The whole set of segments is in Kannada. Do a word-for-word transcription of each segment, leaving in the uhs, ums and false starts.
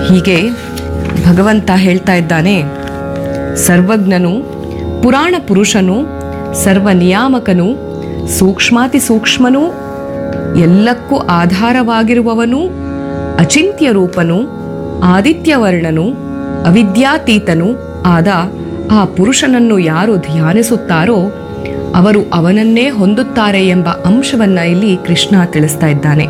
ಹೀಗೆ ಭಗವಂತ ಹೇಳ್ತಾ ಇದ್ದಾನೆ, ಸರ್ವಜ್ಞನು, ಪುರಾಣ ಪುರುಷನು, ಸರ್ವ ನಿಯಾಮಕನು, ಸೂಕ್ಷ್ಮಾತಿ ಸೂಕ್ಷ್ಮನು, ಎಲ್ಲಕ್ಕೂ ಆಧಾರವಾಗಿರುವವನು, ಅಚಿಂತ್ಯ ರೂಪನು, ಆದಿತ್ಯವರ್ಣನು, ಅವಿದ್ಯಾತೀತನು ಆದ ಆ ಪುರುಷನನ್ನು ಯಾರು ಧ್ಯಾನಿಸುತ್ತಾರೋ ಅವರು ಅವನನ್ನೇ ಹೊಂದುತ್ತಾರೆ ಎಂಬ ಅಂಶವನ್ನ ಇಲ್ಲಿ ಕೃಷ್ಣ ತಿಳಿಸ್ತಾ ಇದ್ದಾನೆ.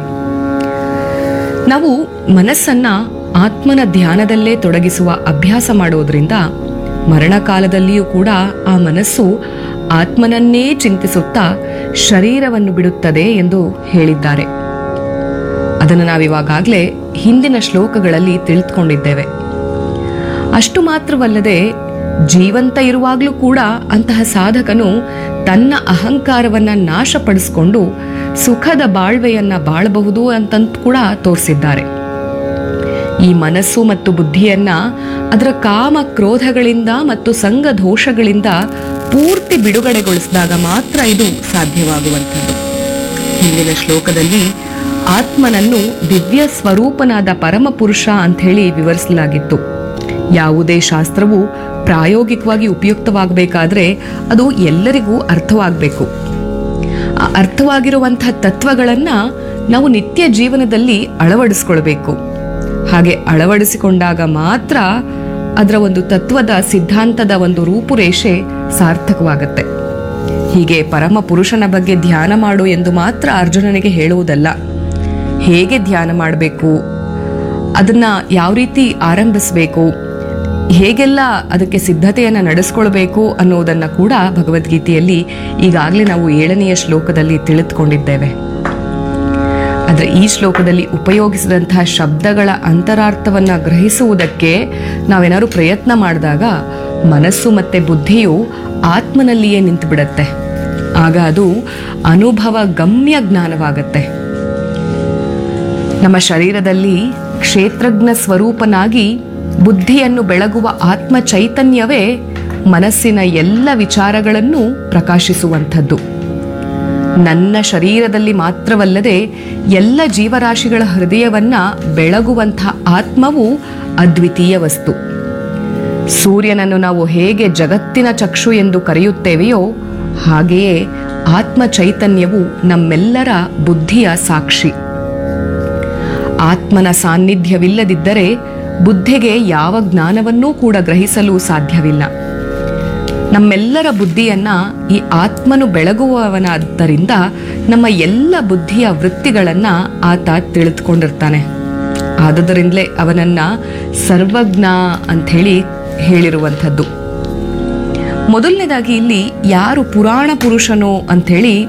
ನಾವು ಮನಸ್ಸನ್ನ ಆತ್ಮನ ಧ್ಯಾನದಲ್ಲೇ ತೊಡಗಿಸುವ ಅಭ್ಯಾಸ ಮಾಡೋದ್ರಿಂದ ಮರಣಕಾಲದಲ್ಲಿಯೂ ಕೂಡ ಆ ಮನಸ್ಸು ಆತ್ಮನನ್ನೇ ಚಿಂತಿಸುತ್ತಾ ಶರೀರವನ್ನು ಬಿಡುತ್ತದೆ ಎಂದು ಹೇಳಿದ್ದಾರೆ. ಅದನ್ನು ನಾವಿವಾಗಲೇ ಹಿಂದಿನ ಶ್ಲೋಕಗಳಲ್ಲಿ ತಿಳಿದುಕೊಂಡಿದ್ದೇವೆ. ಅಷ್ಟು ಮಾತ್ರವಲ್ಲದೆ ಜೀವಂತ ಇರುವಾಗಲೂ ಕೂಡ ಅಂತಹ ಸಾಧಕನು ತನ್ನ ಅಹಂಕಾರವನ್ನ ನಾಶಪಡಿಸಿಕೊಂಡು ಸುಖದ ಬಾಳ್ವೆಯನ್ನ ಬಾಳಬಹುದು ಅಂತಂತ ಕೂಡ ತೋರಿಸಿದ್ದಾರೆ. ಈ ಮನಸ್ಸು ಮತ್ತು ಬುದ್ಧಿಯನ್ನ ಅದರ ಕಾಮ ಕ್ರೋಧಗಳಿಂದ ಮತ್ತು ಸಂಘ ದೋಷಗಳಿಂದ ಪೂರ್ತಿ ಬಿಡುಗಡೆಗೊಳಿಸಿದಾಗ ಮಾತ್ರ ಇದು ಸಾಧ್ಯವಾಗುವಂಥದ್ದು. ಹಿಂದಿನ ಶ್ಲೋಕದಲ್ಲಿ ಆತ್ಮನನ್ನು ದಿವ್ಯ ಸ್ವರೂಪನಾದ ಪರಮಪುರುಷ ಅಂತ ಹೇಳಿ ವಿವರಿಸಲಾಗಿತ್ತು. ಯಾವುದೇ ಶಾಸ್ತ್ರವು ಪ್ರಾಯೋಗಿಕವಾಗಿ ಉಪಯುಕ್ತವಾಗಬೇಕಾದ್ರೆ ಅದು ಎಲ್ಲರಿಗೂ ಅರ್ಥವಾಗಬೇಕು. ಆ ಅರ್ಥವಾಗಿರುವಂತಹ ತತ್ವಗಳನ್ನ ನಾವು ನಿತ್ಯ ಜೀವನದಲ್ಲಿ ಅಳವಡಿಸ್ಕೊಳ್ಬೇಕು. ಹಾಗೆ ಅಳವಡಿಸಿಕೊಂಡಾಗ ಮಾತ್ರ ಅದರ ಒಂದು ತತ್ವದ ಸಿದ್ಧಾಂತದ ಒಂದು ರೂಪುರೇಷೆ ಸಾರ್ಥಕವಾಗತ್ತೆ. ಹೀಗೆ ಪರಮ ಪುರುಷನ ಬಗ್ಗೆ ಧ್ಯಾನ ಮಾಡು ಎಂದು ಮಾತ್ರ ಅರ್ಜುನನಿಗೆ ಹೇಳುವುದಲ್ಲ, ಹೇಗೆ ಧ್ಯಾನ ಮಾಡಬೇಕು, ಅದನ್ನ ಯಾವ ರೀತಿ ಆರಂಭಿಸಬೇಕು, ಹೇಗೆಲ್ಲ ಅದಕ್ಕೆ ಸಿದ್ಧತೆಯನ್ನು ನಡೆಸ್ಕೊಳ್ಬೇಕು ಅನ್ನೋದನ್ನ ಕೂಡ ಭಗವದ್ಗೀತೆಯಲ್ಲಿ ಈಗಾಗಲೇ ನಾವು ಏಳನೆಯ ಶ್ಲೋಕದಲ್ಲಿ ತಿಳಿದುಕೊಂಡಿದ್ದೇವೆ. ಆದರೆ ಈ ಶ್ಲೋಕದಲ್ಲಿ ಉಪಯೋಗಿಸಿದಂತಹ ಶಬ್ದಗಳ ಅಂತರಾರ್ಥವನ್ನ ಗ್ರಹಿಸುವುದಕ್ಕೆ ನಾವೇನಾದ್ರು ಪ್ರಯತ್ನ ಮಾಡಿದಾಗ ಮನಸ್ಸು ಮತ್ತೆ ಬುದ್ಧಿಯು ಆತ್ಮನಲ್ಲಿಯೇ ನಿಂತು ಬಿಡತ್ತೆ. ಆಗ ಅದು ಅನುಭವ ಗಮ್ಯ ಜ್ಞಾನವಾಗತ್ತೆ. ನಮ್ಮ ಶರೀರದಲ್ಲಿ ಕ್ಷೇತ್ರಜ್ಞ ಸ್ವರೂಪನಾಗಿ ಬುದ್ಧಿಯನ್ನು ಬೆಳಗುವ ಆತ್ಮ ಚೈತನ್ಯವೇ ಮನಸ್ಸಿನ ಎಲ್ಲ ವಿಚಾರಗಳನ್ನು ಪ್ರಕಾಶಿಸುವಂಥದ್ದು. ನನ್ನ ಶರೀರದಲ್ಲಿ ಮಾತ್ರವಲ್ಲದೆ ಎಲ್ಲ ಜೀವರಾಶಿಗಳ ಹೃದಯವನ್ನ ಬೆಳಗುವಂಥ ಆತ್ಮವು ಅದ್ವಿತೀಯ ವಸ್ತು. ಸೂರ್ಯನನ್ನು ನಾವು ಹೇಗೆ ಜಗತ್ತಿನ ಚಕ್ಷು ಎಂದು ಕರೆಯುತ್ತೇವೆಯೋ ಹಾಗೆಯೇ ಆತ್ಮ ಚೈತನ್ಯವು ನಮ್ಮೆಲ್ಲರ ಬುದ್ಧಿಯ ಸಾಕ್ಷಿ. ಆತ್ಮನ ಸಾನ್ನಿಧ್ಯವಿಲ್ಲದಿದ್ದರೆ ಬುದ್ಧಿಗೆ ಯಾವ ಜ್ಞಾನವನ್ನೂ ಕೂಡ ಗ್ರಹಿಸಲು ಸಾಧ್ಯವಿಲ್ಲ. ನಮ್ಮೆಲ್ಲರ ಬುದ್ಧಿಯನ್ನ ಈ ಆತ್ಮನು ಬೆಳಗುವವನಾದ್ದರಿಂದ ನಮ್ಮ ಎಲ್ಲ ಬುದ್ಧಿಯ ವೃತ್ತಿಗಳನ್ನ ಆತ ತಿಳಿದುಕೊಂಡಿರ್ತಾನೆ. ಆದುದರಿಂದಲೇ ಅವನನ್ನ ಸರ್ವಜ್ಞ ಅಂತ ಹೇಳಿ ಹೇಳಿರುವಂಥದ್ದು. ಮೊದಲನೇದಾಗಿ ಇಲ್ಲಿ ಯಾರು ಪುರಾಣ ಪುರುಷನೋ ಅಂಥೇಳಿ